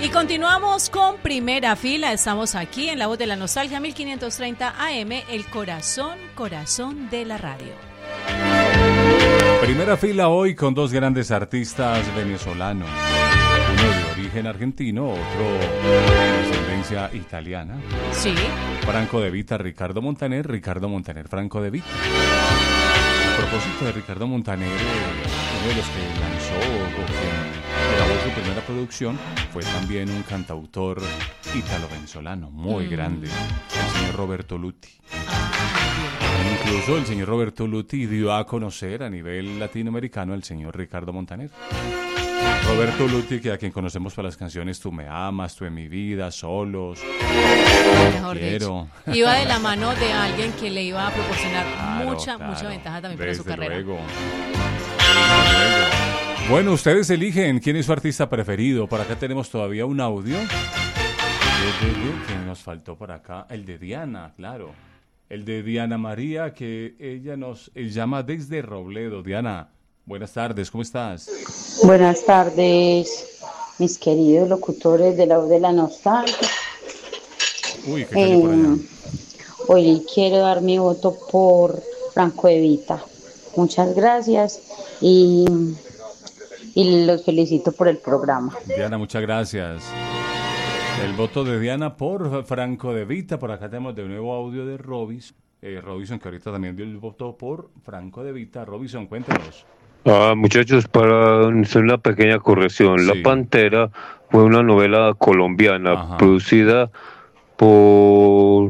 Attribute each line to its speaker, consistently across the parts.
Speaker 1: Y continuamos con Primera Fila. Estamos aquí en La Voz de la Nostalgia, 1530 AM, el corazón de la radio.
Speaker 2: Primera Fila hoy con dos grandes artistas venezolanos. Uno de origen argentino, otro de ascendencia italiana.
Speaker 1: Sí.
Speaker 2: Franco De Vita, Ricardo Montaner, Franco De Vita. A propósito de Ricardo Montaner, uno de los que lanzó o que grabó su primera producción fue también un cantautor ítalo-venezolano muy grande, el señor Roberto Luti. Incluso el señor Roberto Luti dio a conocer a nivel latinoamericano al señor Ricardo Montaner. Roberto Luti, que a quien conocemos por las canciones Tú me amas, Tú en mi vida, Solos,
Speaker 1: Mejor
Speaker 2: Quiero.
Speaker 1: Dicho, iba de la mano de alguien que le iba a proporcionar mucha ventaja también para su carrera.
Speaker 2: Luego. Bueno, ustedes eligen quién es su artista preferido. Por acá tenemos todavía un audio que nos faltó por acá, el de Diana, claro. El de Diana María, que ella nos llama desde Robledo. Diana, buenas tardes, ¿cómo estás?
Speaker 3: Buenas tardes, mis queridos locutores de La Voz de la Nostalgia.
Speaker 2: Uy, qué calle por allá.
Speaker 3: Hoy quiero dar mi voto por Franco De Vita. Muchas gracias y los felicito por el programa.
Speaker 2: Diana, muchas gracias. El voto de Diana por Franco De Vita. Por acá tenemos de nuevo audio de Robinson, que ahorita también dio el voto por Franco De Vita. Robinson, cuéntanos.
Speaker 4: Muchachos, para hacer una pequeña corrección,
Speaker 2: Sí.
Speaker 4: La Pantera fue una novela colombiana.
Speaker 2: Ajá.
Speaker 4: Producida por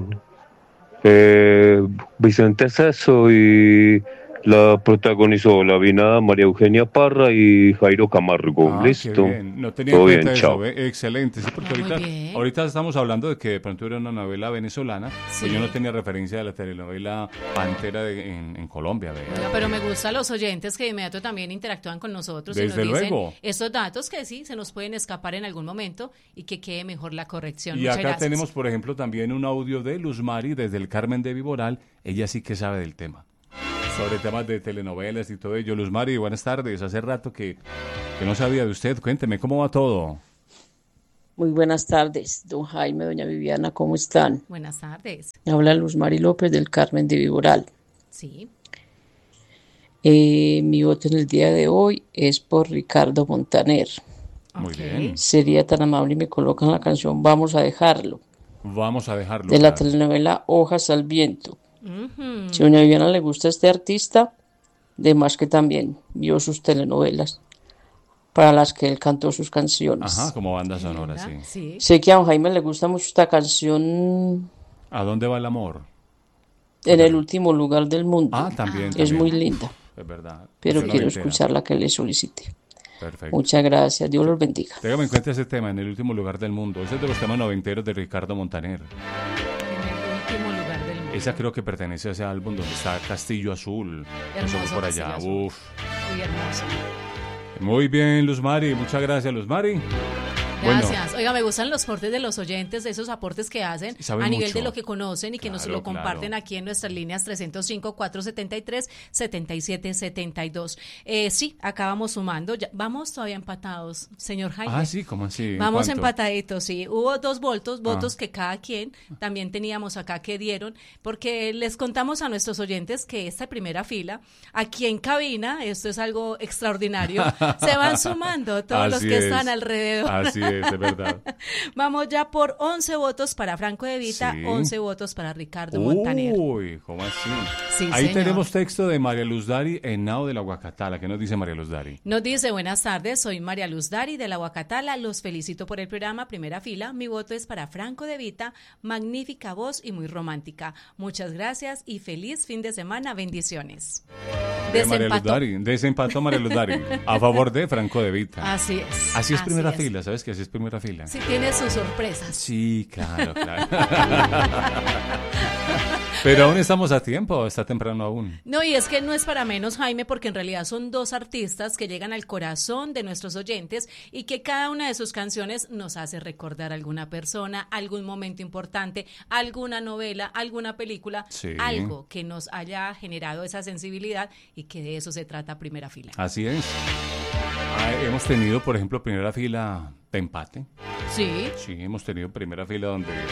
Speaker 4: Vicente Sesso y la protagonizó la vinada María Eugenia Parra y Jairo Camargo.
Speaker 2: Listo.
Speaker 4: Listo.
Speaker 2: Qué bien. No tenía
Speaker 4: Todo
Speaker 2: en cuenta
Speaker 4: bien,
Speaker 2: eso,
Speaker 4: chao.
Speaker 2: ¿ve? Excelente. Sí, porque
Speaker 1: Muy bien.
Speaker 2: ahorita estamos hablando de que de pronto era una novela venezolana,
Speaker 1: Sí.
Speaker 2: pero yo no tenía referencia de la telenovela Pantera en Colombia. ¿Ve?
Speaker 1: Oiga, pero me gustan los oyentes que de inmediato también interactúan con nosotros y
Speaker 2: Desde
Speaker 1: nos dicen
Speaker 2: luego.
Speaker 1: estos datos que sí se nos pueden escapar en algún momento y que quede mejor la corrección.
Speaker 2: Y
Speaker 1: Muchas
Speaker 2: acá
Speaker 1: gracias.
Speaker 2: tenemos, por ejemplo, también un audio de Luz Mari desde el Carmen de Viboral. Ella sí que sabe del tema. Sobre temas de telenovelas y todo ello. Luz Mari, buenas tardes. Hace rato que no sabía de usted. Cuénteme, ¿cómo va todo?
Speaker 5: Muy buenas tardes, don Jaime, doña Viviana, ¿cómo están?
Speaker 1: Buenas tardes.
Speaker 5: Habla Luz Mari López del Carmen de Viboral.
Speaker 1: Sí.
Speaker 5: Mi voto en el día de hoy es por Ricardo Montaner.
Speaker 2: Muy
Speaker 1: Ok.
Speaker 2: bien.
Speaker 5: Sería tan amable y me colocan la canción Vamos a dejarlo,
Speaker 2: Vamos a dejarlo.
Speaker 5: de la
Speaker 2: claro.
Speaker 5: telenovela Hojas al Viento.
Speaker 1: Ujú.
Speaker 5: Si a doña Viviana le gusta este artista, de más que también vio sus telenovelas para las que él cantó sus canciones.
Speaker 2: Ajá, como banda sonora,
Speaker 1: ¿Verdad?
Speaker 2: sí.
Speaker 1: Sí.
Speaker 5: Sé que a don Jaime le gusta mucho esta canción,
Speaker 2: ¿A dónde va el amor?
Speaker 5: En el último lugar del mundo.
Speaker 2: Ah, también.
Speaker 5: Es
Speaker 2: también.
Speaker 5: muy linda,
Speaker 2: Es verdad.
Speaker 5: pero
Speaker 2: Usted no
Speaker 5: quiero
Speaker 2: me entera.
Speaker 5: escuchar la que le solicite.
Speaker 2: Perfecto.
Speaker 5: Muchas gracias, Dios los bendiga.
Speaker 2: Téngame en cuenta ese tema, en el último lugar del mundo. Ese es de los temas noventeros de Ricardo Montaner.
Speaker 1: En el último lugar del mundo.
Speaker 2: Esa creo que pertenece a ese álbum donde está Castillo Azul. Eso
Speaker 1: Hermoso
Speaker 2: fue por allá.
Speaker 1: Castillo Azul.
Speaker 2: Uf.
Speaker 1: Muy hermoso.
Speaker 2: Muy bien, Luz Mari. Muchas gracias, Luz Mari.
Speaker 1: Gracias. Oiga, me gustan los aportes de los oyentes, esos aportes que hacen
Speaker 2: Sí, saben
Speaker 1: a nivel
Speaker 2: mucho.
Speaker 1: de lo que conocen y que nos
Speaker 2: Claro,
Speaker 1: lo comparten
Speaker 2: claro.
Speaker 1: aquí en nuestras líneas 305-473-7772. Sí, acá vamos sumando. Vamos todavía empatados, señor Jaime.
Speaker 2: Ah, sí, ¿cómo así? ¿En
Speaker 1: Vamos
Speaker 2: cuánto?
Speaker 1: empataditos, sí. Hubo dos votos
Speaker 2: Ah.
Speaker 1: que cada quien también teníamos acá que dieron, porque les contamos a nuestros oyentes que esta primera fila, aquí en cabina, esto es algo extraordinario, se van sumando todos los
Speaker 2: Así
Speaker 1: que
Speaker 2: es.
Speaker 1: están alrededor.
Speaker 2: Así es verdad.
Speaker 1: Vamos ya por 11 votos para Franco De Vita,
Speaker 2: Sí.
Speaker 1: 11 votos para Ricardo Montaner.
Speaker 2: Uy, ¿cómo así?
Speaker 1: Sí,
Speaker 2: Ahí
Speaker 1: señor.
Speaker 2: tenemos texto de María Luz Dari en Nao de la Guacatala. ¿Qué nos dice María Luz Dari?
Speaker 1: Nos dice, buenas tardes, soy María Luz Dari de la Huacatala, los felicito por el programa, primera fila, mi voto es para Franco De Vita, magnífica voz y muy romántica. Muchas gracias y feliz fin de semana, bendiciones.
Speaker 2: De María Luz
Speaker 1: Desempató.
Speaker 2: Dari. Desempató María Luz Dari. A favor de Franco De Vita.
Speaker 1: Así es.
Speaker 2: Así es primera
Speaker 1: es.
Speaker 2: fila, ¿sabes que así es primera fila?
Speaker 1: Sí, tiene sus sorpresas.
Speaker 2: Sí, claro, claro. Pero aún estamos a tiempo, está temprano aún.
Speaker 1: No, y es que no es para menos, Jaime, porque en realidad son dos artistas que llegan al corazón de nuestros oyentes y que cada una de sus canciones nos hace recordar a alguna persona, algún momento importante, alguna novela, alguna película,
Speaker 2: Sí.
Speaker 1: algo que nos haya generado esa sensibilidad y que de eso se trata Primera Fila.
Speaker 2: Así es. Hemos tenido, por ejemplo, primera fila de empate.
Speaker 1: Sí.
Speaker 2: Sí, hemos tenido primera fila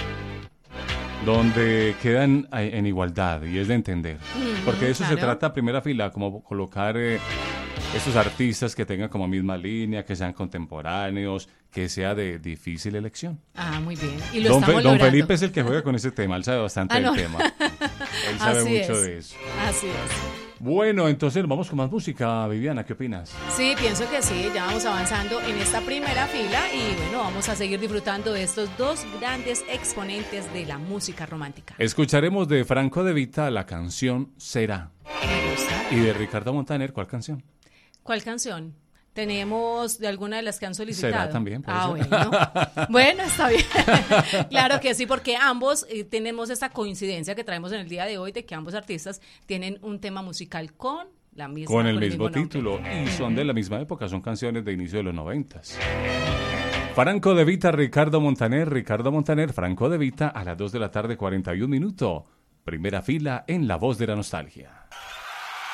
Speaker 2: donde quedan en igualdad y es de entender. Porque de eso se trata primera fila, como colocar esos artistas que tengan como misma línea, que sean contemporáneos, que sea de difícil elección.
Speaker 1: Ah, muy bien. Y lo
Speaker 2: Don
Speaker 1: estamos logrando.
Speaker 2: Felipe es el que juega con ese tema, él sabe bastante del tema. Él sabe
Speaker 1: Así
Speaker 2: mucho
Speaker 1: es.
Speaker 2: de eso.
Speaker 1: Así es.
Speaker 2: Bueno, entonces vamos con más música, Viviana, ¿qué opinas?
Speaker 1: Sí, pienso que sí, ya vamos avanzando en esta primera fila y bueno, vamos a seguir disfrutando de estos dos grandes exponentes de la música romántica.
Speaker 2: Escucharemos de Franco De Vita la canción Será.
Speaker 1: Me gusta.
Speaker 2: Y de Ricardo Montaner, ¿cuál canción?
Speaker 1: ¿Cuál canción? ¿Tenemos de alguna de las que han solicitado?
Speaker 2: Será también, puede ser.
Speaker 1: Bueno. Bueno, está bien. Claro que sí, porque ambos tenemos esta coincidencia que traemos en el día de hoy de que ambos artistas tienen un tema musical con la misma,
Speaker 2: Con el
Speaker 1: mismo
Speaker 2: mismo título. Y son de la misma época, son canciones de inicio de los 90s. Franco De Vita, Ricardo Montaner, Franco De Vita a las 2 de la tarde, 41 minutos. Primera fila en La Voz de la Nostalgia.